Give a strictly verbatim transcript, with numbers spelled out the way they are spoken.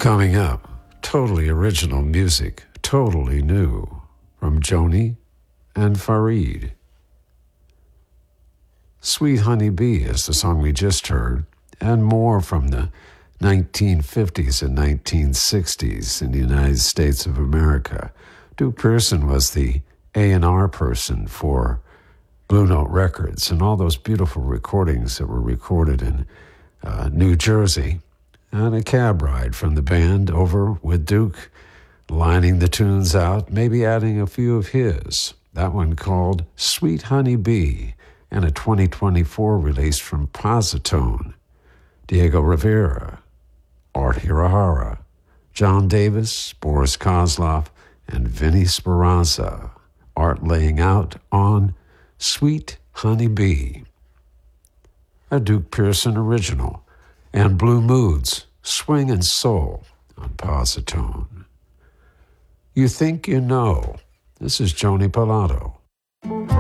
Coming up, totally original music, totally new, from Joni and Farid. Sweet Honey Bee is the song we just heard, and more from the nineteen fifties and nineteen sixties in the United States of America. Duke Pearson was the A and R person for Blue Note Records, and all those beautiful recordings that were recorded in uh, New Jersey, and a cab ride from the band over with Duke, lining the tunes out, maybe adding a few of his. That one called Sweet Honey Bee, and a twenty twenty-four release from Positone. Diego Rivera, Art Hirahara, John Davis, Boris Kozlov, and Vinnie Speranza. Art laying out on Sweet Honey Bee, a Duke Pearson original, and Blue Moods, Swing and Soul on Positone. You Think You Know. This is Joni Pilato.